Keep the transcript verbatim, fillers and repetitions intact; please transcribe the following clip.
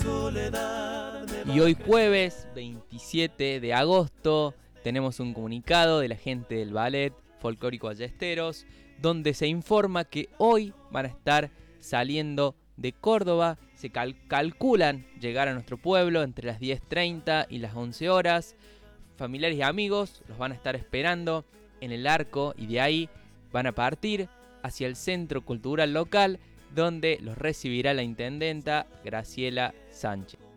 Y hoy jueves veintisiete de agosto tenemos un comunicado de la gente del Ballet Folclórico Ballesteros, donde se informa que hoy van a estar saliendo de Córdoba. Se cal- calculan llegar a nuestro pueblo entre las diez treinta y las once horas. Familiares y amigos los van a estar esperando en el arco y de ahí van a partir hacia el centro cultural local, donde los recibirá la intendenta Graciela Sánchez.